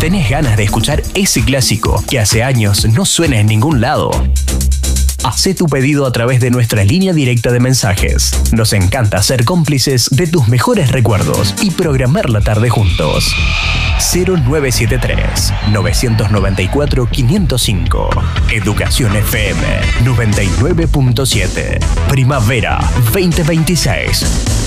¿Tenés ganas de escuchar ese clásico que hace años no suena en ningún lado? Hacé tu pedido a través de nuestra línea directa de mensajes. Nos encanta ser cómplices de tus mejores recuerdos y programar la tarde juntos. 0973 994 505. Educación FM 99.7. Primavera 2026.